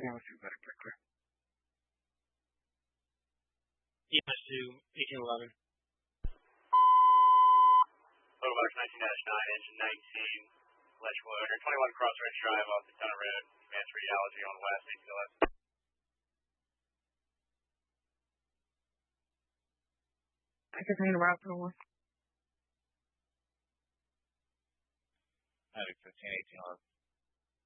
Yeah, let's do better quickly. EMS to 1811. Box 19-9, engine 19, electrical owner, 21 Cross Range Drive off the Tunnel Road, advanced radiology on west, 1811. I can hang around for one. Havoc 15, 1811.